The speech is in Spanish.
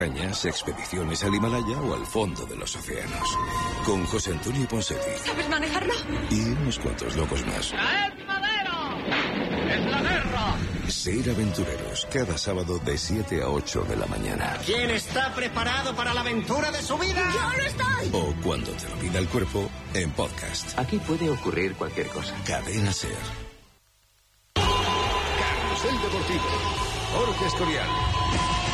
expediciones al Himalaya o al fondo de los océanos. Con José Antonio Ponseti. ¿Sabes manejarlo? Y unos cuantos locos más. ¡Traed madera! ¡Es la guerra! Ser aventureros cada sábado de 7 a 8 de la mañana. ¿Quién está preparado para la aventura de su vida? ¡Yo lo estoy! O cuando te lo pida el cuerpo, en podcast. Aquí puede ocurrir cualquier cosa. Cadena Ser. Carrusel Deportivo. Jorge Escorial.